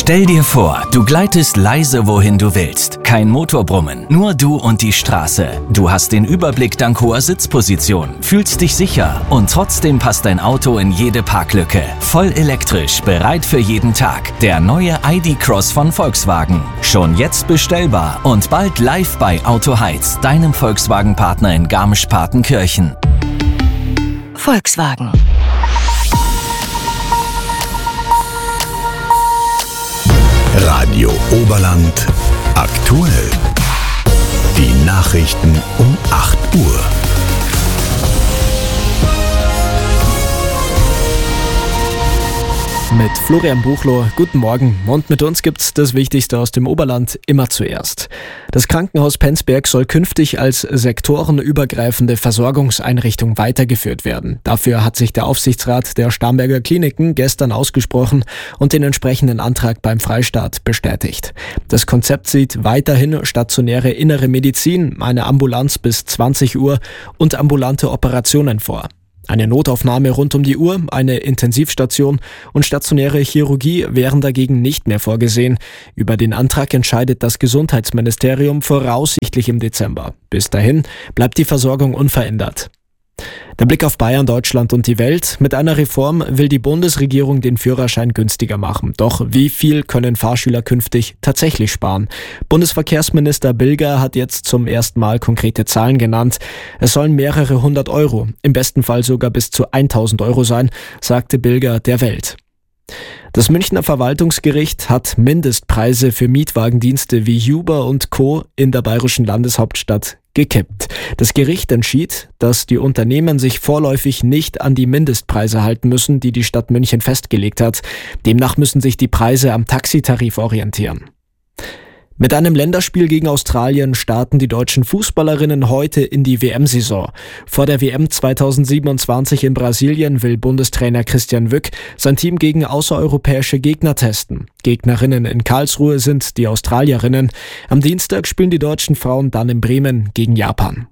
Stell dir vor, du gleitest leise, wohin du willst. Kein Motorbrummen, nur du und die Straße. Du hast den Überblick dank hoher Sitzposition, fühlst dich sicher und trotzdem passt dein Auto in jede Parklücke. Voll elektrisch, bereit für jeden Tag. Der neue ID.Cross von Volkswagen. Schon jetzt bestellbar und bald live bei Autoheiz, deinem Volkswagen-Partner in Garmisch-Partenkirchen. Volkswagen. Radio Oberland aktuell. Die Nachrichten um 8 Uhr. Mit Florian Buchloh, guten Morgen. Und mit uns gibt's das Wichtigste aus dem Oberland immer zuerst. Das Krankenhaus Penzberg soll künftig als sektorenübergreifende Versorgungseinrichtung weitergeführt werden. Dafür hat sich der Aufsichtsrat der Starnberger Kliniken gestern ausgesprochen und den entsprechenden Antrag beim Freistaat bestätigt. Das Konzept sieht weiterhin stationäre innere Medizin, eine Ambulanz bis 20 Uhr und ambulante Operationen vor. Eine Notaufnahme rund um die Uhr, eine Intensivstation und stationäre Chirurgie wären dagegen nicht mehr vorgesehen. Über den Antrag entscheidet das Gesundheitsministerium voraussichtlich im Dezember. Bis dahin bleibt die Versorgung unverändert. Der Blick auf Bayern, Deutschland und die Welt. Mit einer Reform will die Bundesregierung den Führerschein günstiger machen. Doch wie viel können Fahrschüler künftig tatsächlich sparen? Bundesverkehrsminister Bilger hat jetzt zum ersten Mal konkrete Zahlen genannt. Es sollen mehrere 100 Euro, im besten Fall sogar bis zu 1000 Euro sein, sagte Bilger der Welt. Das Münchner Verwaltungsgericht hat Mindestpreise für Mietwagendienste wie Uber und Co. in der bayerischen Landeshauptstadt gekippt. Das Gericht entschied, dass die Unternehmen sich vorläufig nicht an die Mindestpreise halten müssen, die die Stadt München festgelegt hat. Demnach müssen sich die Preise am Taxitarif orientieren. Mit einem Länderspiel gegen Australien starten die deutschen Fußballerinnen heute in die WM-Saison. Vor der WM 2027 in Brasilien will Bundestrainer Christian Wück sein Team gegen außereuropäische Gegner testen. Gegnerinnen in Karlsruhe sind die Australierinnen. Am Dienstag spielen die deutschen Frauen dann in Bremen gegen Japan.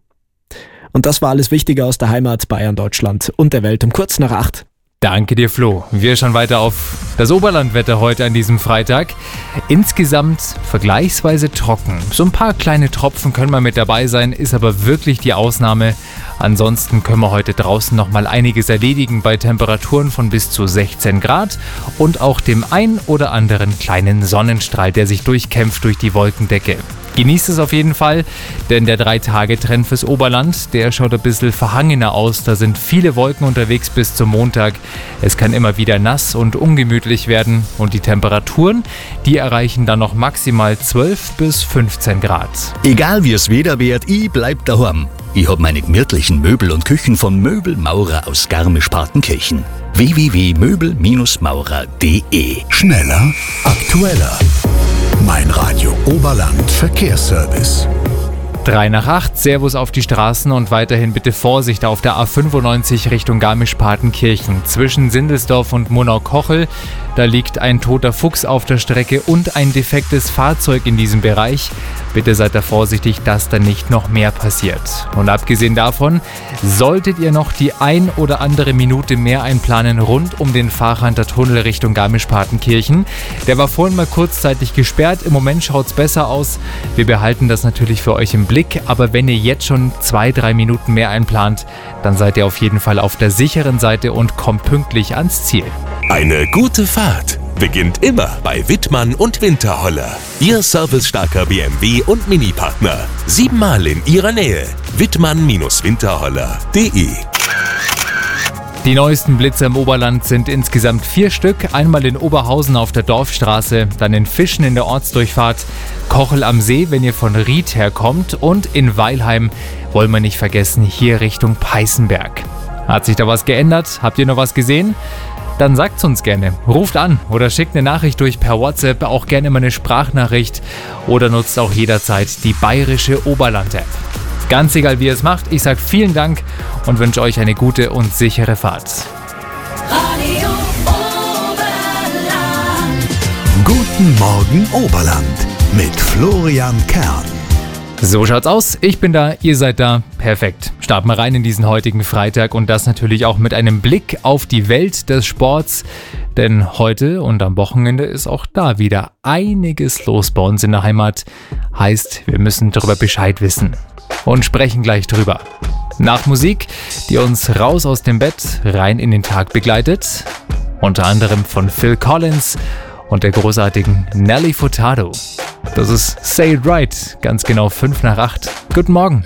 Und das war alles Wichtige aus der Heimat Bayern, Deutschland und der Welt um kurz nach 8. Danke dir, Flo. Wir schauen weiter auf das Oberlandwetter heute an diesem Freitag. Insgesamt vergleichsweise trocken. So ein paar kleine Tropfen können mal mit dabei sein, ist aber wirklich die Ausnahme. Ansonsten können wir heute draußen noch mal einiges erledigen bei Temperaturen von bis zu 16 Grad und auch dem ein oder anderen kleinen Sonnenstrahl, der sich durchkämpft durch die Wolkendecke. Genießt es auf jeden Fall, denn der 3-Tage-Trend fürs Oberland, der schaut ein bisschen verhangener aus. Da sind viele Wolken unterwegs bis zum Montag. Es kann immer wieder nass und ungemütlich werden und die Temperaturen, die erreichen dann noch maximal 12 bis 15 Grad. Egal wie es Wetter wird, ich bleib daheim. Ich hab meine gemütlichen Möbel und Küchen von Möbelmaurer aus Garmisch-Partenkirchen. www.möbel-maurer.de. Schneller, aktueller. Mein Radio Oberland Verkehrsservice. 3 nach 8, Servus auf die Straßen und weiterhin bitte Vorsicht auf der A95 Richtung Garmisch-Partenkirchen. Zwischen Sindelsdorf und Murnau-Kochel, da liegt ein toter Fuchs auf der Strecke und ein defektes Fahrzeug in diesem Bereich. Bitte seid da vorsichtig, dass da nicht noch mehr passiert. Und abgesehen davon, solltet ihr noch die ein oder andere Minute mehr einplanen rund um den Fahrhanter Tunnel Richtung Garmisch-Partenkirchen. Der war vorhin mal kurzzeitig gesperrt, im Moment schaut es besser aus. Wir behalten das natürlich für euch im Blick, aber wenn ihr jetzt schon 2-3 Minuten mehr einplant, dann seid ihr auf jeden Fall auf der sicheren Seite und kommt pünktlich ans Ziel. Eine gute Fahrt beginnt immer bei Wittmann und Winterholler. Ihr servicestarker BMW und Mini-Partner. 7-mal in ihrer Nähe. Wittmann-Winterholler.de. Die neuesten Blitze im Oberland sind insgesamt 4 Stück. Einmal in Oberhausen auf der Dorfstraße, dann in Fischen in der Ortsdurchfahrt, Kochel am See, wenn ihr von Ried herkommt, und in Weilheim, wollen wir nicht vergessen, hier Richtung Peißenberg. Hat sich da was geändert? Habt ihr noch was gesehen? Dann sagt's uns gerne. Ruft an oder schickt eine Nachricht durch per WhatsApp, auch gerne mal eine Sprachnachricht oder nutzt auch jederzeit die bayerische Oberland-App. Ganz egal, wie ihr es macht, ich sage vielen Dank und wünsche euch eine gute und sichere Fahrt. Radio Oberland. Guten Morgen Oberland mit Florian Kern. So schaut's aus. Ich bin da, ihr seid da. Perfekt. Starten wir rein in diesen heutigen Freitag und das natürlich auch mit einem Blick auf die Welt des Sports. Denn heute und am Wochenende ist auch da wieder einiges los bei uns in der Heimat. Heißt, wir müssen darüber Bescheid wissen und sprechen gleich drüber. Nach Musik, die uns raus aus dem Bett, rein in den Tag begleitet. Unter anderem von Phil Collins und der großartigen Nelly Furtado. Das ist Say It Right, ganz genau 7:55. Guten Morgen.